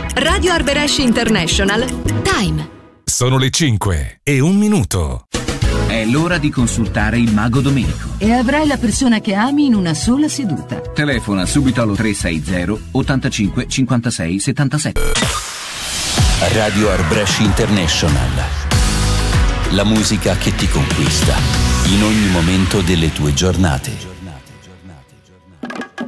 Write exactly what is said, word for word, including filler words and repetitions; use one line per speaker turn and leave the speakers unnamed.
Radio Arbresh International. Time.
Sono le cinque e un minuto.
È l'ora di consultare il Mago Domenico.
E avrai la persona che ami in una sola seduta.
Telefona subito allo tre sei zero ottantacinque cinquantasei settantasette.
Radio Arbresh International. La musica che ti conquista in ogni momento delle tue giornate.